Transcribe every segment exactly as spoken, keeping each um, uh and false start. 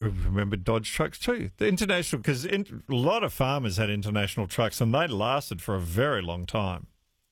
remember Dodge trucks too. The international, because in, a lot of farmers had international trucks and they lasted for a very long time.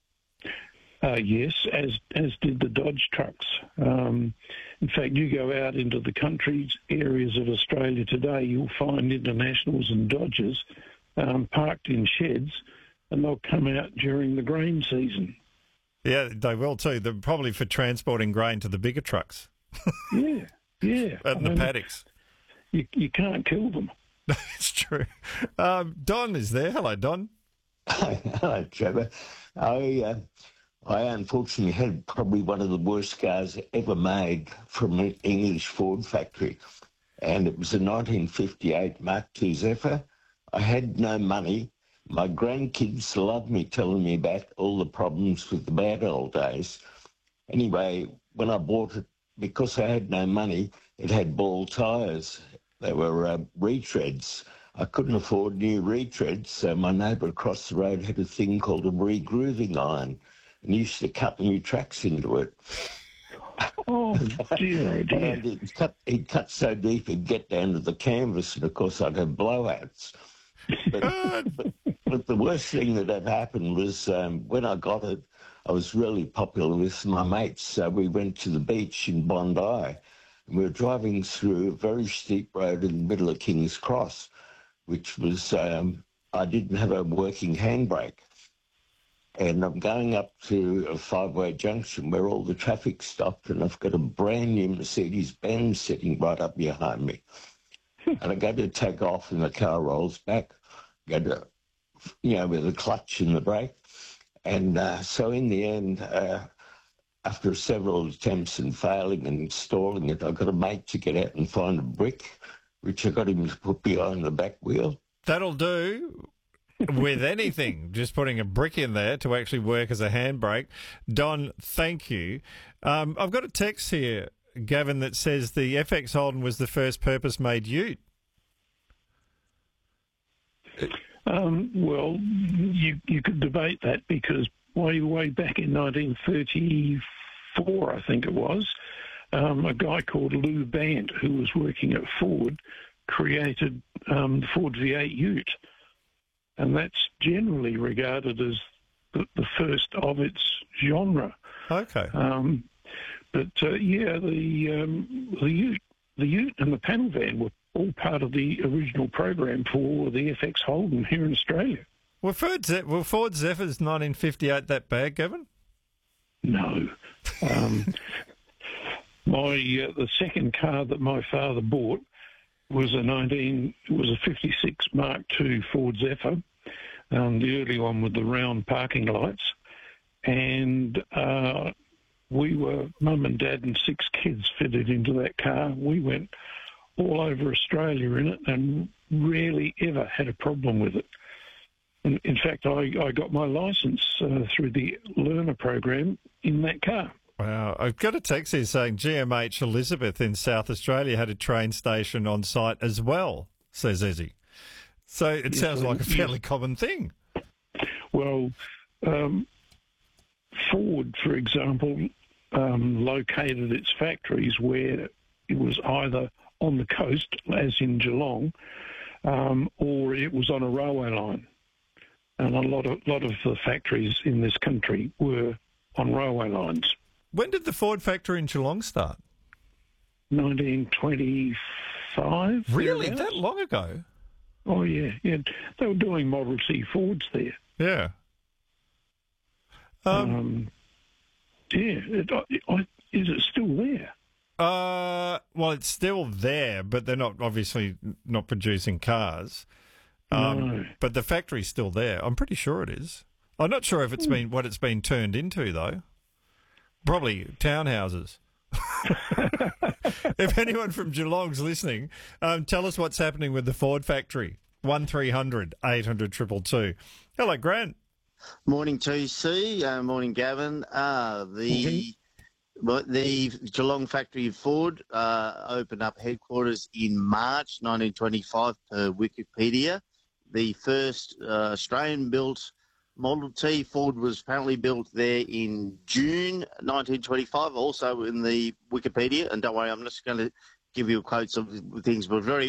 Uh, yes, as as did the Dodge trucks. Um, in fact, you go out into the country areas of Australia today, you'll find Internationals and Dodges um, parked in sheds, and they'll come out during the grain season. Yeah, they will too. They're probably for transporting grain to the bigger trucks. Yeah, yeah. Out in the paddocks. You, you can't kill them. It's true. Um, Don is there. Hello, Don. Hello, Trevor. I, uh, I unfortunately had probably one of the worst cars ever made from an English Ford factory, and it was a nineteen fifty-eight Mark two Zephyr. I had no money. My grandkids loved me telling me about all the problems with the bad old days. Anyway, when I bought it, because I had no money, it had ball tyres. They were uh, retreads. I couldn't afford new retreads, so my neighbour across the road had a thing called a regrooving iron and used to cut new tracks into it. Oh, dear, oh dear. And he'd cut, he'd cut so deep he'd get down to the canvas, and of course I'd have blowouts. But, but, but the worst thing that had happened was um, when I got it, I was really popular with my mates. So we went to the beach in Bondi, and we were driving through a very steep road in the middle of King's Cross, which was, um, I didn't have a working handbrake. And I'm going up to a five-way junction where all the traffic stopped, and I've got a brand new Mercedes-Benz sitting right up behind me. And I go to take off, and the car rolls back. Go to, you know, with the clutch and the brake. And uh, so in the end, uh, after several attempts and failing and installing it, I got a mate to get out and find a brick, which I got him to put behind the back wheel. That'll do with anything, just putting a brick in there to actually work as a handbrake. Don, thank you. Um, I've got a text here, Gavin, that says the F X Holden was the first purpose-made ute. Um, well, you you could debate that because way, way back in nineteen thirty-four, I think it was, um, a guy called Lou Bant, who was working at Ford, created um, the Ford V eight ute. And that's generally regarded as the, the first of its genre. Okay. Um, but, uh, yeah, the, um, the ute the ute and the panel van were all part of the original program for the F X Holden here in Australia. Were Ford, Ze- were Ford Zephyrs nineteen fifty-eight that bad, Gavin? No. Um, my uh, the second car that my father bought was a nineteen was a fifty-six Mark two Ford Zephyr, um, the early one with the round parking lights, and uh, we were mum and dad and six kids fitted into that car. We went all over Australia in it and rarely ever had a problem with it. And in fact, I, I got my licence uh, through the learner program in that car. Wow. I've got a text here saying G M H Elizabeth in South Australia had a train station on site as well, says Ezzy. So it Yes, sounds like a fairly yes. common thing. Well, um, Ford, for example, um, located its factories where it was either on the coast, as in Geelong, um, or it was on a railway line. And a lot of lot of the factories in this country were on railway lines. When did the Ford factory in Geelong start? nineteen twenty-five. Really? thereabouts. That long ago? Oh, yeah, yeah. They were doing Model T Fords there. Yeah. Um, Um, yeah. It, I, I, is it still there? uh, well, it's still there, but they're not obviously not producing cars. Um, No. But the factory's still there. I'm pretty sure it is. I'm not sure if it's been what it's been turned into, though. Probably townhouses. If anyone from Geelong's listening, um, tell us what's happening with the Ford factory. one three hundred eight hundred two two two. Hello, Grant. Morning, T C. Uh, morning, Gavin. Uh, the well, the Geelong factory of Ford uh, opened up headquarters in March nineteen twenty-five per Wikipedia. The first uh, Australian-built Model T Ford was apparently built there in June nineteen twenty-five, also in the Wikipedia. And don't worry, I'm just going to give you quotes of things, but very